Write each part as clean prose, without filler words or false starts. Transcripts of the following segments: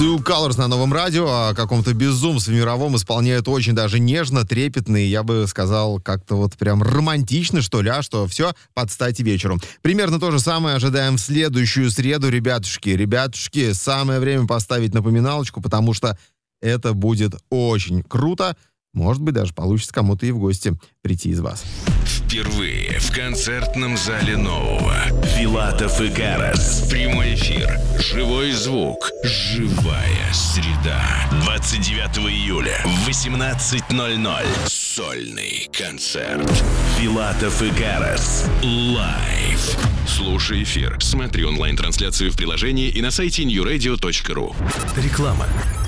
Two Colors на Новом радио о каком-то безумстве мировом исполняют очень даже нежно, трепетно, и я бы сказал, как-то вот прям романтично, что ли, что все под стать вечеру. Примерно то же самое ожидаем в следующую среду, ребятушки. Ребятушки, самое время поставить напоминалочку, потому что это будет очень круто. Может быть, даже получится кому-то и в гости прийти из вас. Впервые в концертном зале Нового. Филатов и Карас. Прямой эфир. Живой звук. Живая среда. 29 июля в 18:00. Сольный концерт. Филатов и Карас. Лайв. Слушай эфир. Смотри онлайн-трансляцию в приложении и на сайте newradio.ru. Реклама.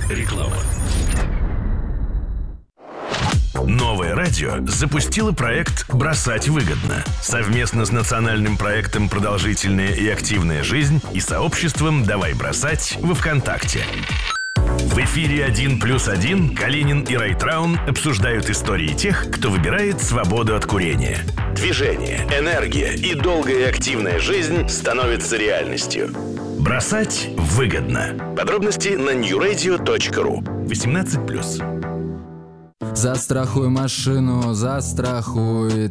Новое радио запустило проект «Бросать выгодно» совместно с национальным проектом «Продолжительная и активная жизнь» и сообществом «Давай бросать» во ВКонтакте. В эфире «1+1» Калинин и Райтраун обсуждают истории тех, кто выбирает свободу от курения. Движение, энергия и долгая и активная жизнь становятся реальностью. Бросать выгодно. Подробности на newradio.ru. 18+. Застрахуй машину, застрахуй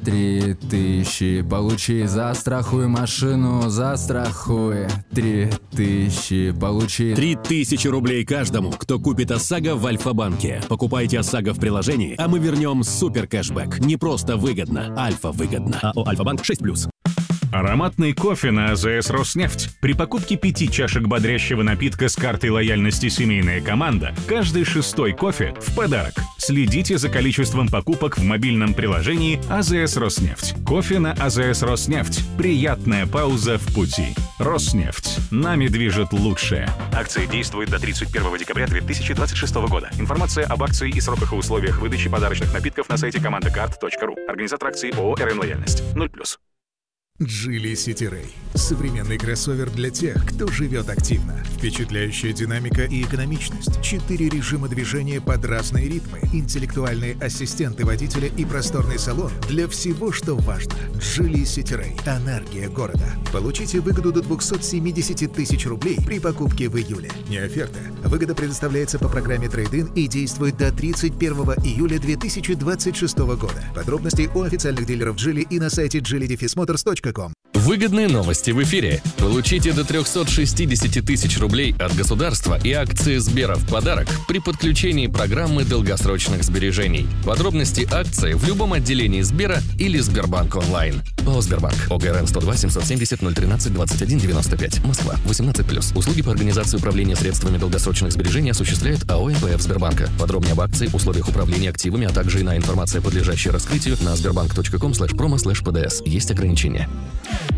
3000. Получи, застрахуй машину, застрахуй 3000. Получи 3000 рублей каждому, кто купит ОСАГО в Альфа-банке. Покупайте ОСАГО в приложении, а мы вернем супер кэшбэк. Не просто выгодно, Альфа-выгодно. АО «Альфа-банк» 6+. Ароматный кофе на АЗС «Роснефть». При покупке 5 чашек бодрящего напитка с картой лояльности «Семейная команда» каждый 6-й кофе в подарок. Следите за количеством покупок в мобильном приложении АЗС «Роснефть». Кофе на АЗС «Роснефть». Приятная пауза в пути. «Роснефть». Нами движет лучшее. Акция действует до 31 декабря 2026 года. Информация об акции и сроках и условиях выдачи подарочных напитков на сайте командакарт.ру. Организатор акции ООО «РН Лояльность». 0+. Geely City Ray. Современный кроссовер для тех, кто живет активно. Впечатляющая динамика и экономичность. 4 режима движения под разные ритмы. Интеллектуальные ассистенты водителя и просторный салон для всего, что важно. Geely City Ray. Энергия города. Получите выгоду до 270 тысяч рублей при покупке в июле. Не оферта. Выгода предоставляется по программе Трейд-ин и действует до 31 июля 2026 года. Подробности у официальных дилеров Geely и на сайте geely-motors.com. Выгодные новости в эфире. Получите до 360 тысяч рублей от государства и акции Сбера в подарок при подключении программы долгосрочных сбережений. Подробности акции в любом отделении Сбера или Сбербанк онлайн. ООО «Сбербанк». ОГРН 102 770 013 21 95. Москва. 18+. Услуги по организации управления средствами долгосрочных сбережений осуществляет АО МПФ Сбербанка. Подробнее об акции, условиях управления активами, а также иная информация, подлежащая раскрытию на sberbank.com/promo/pds. Есть ограничения.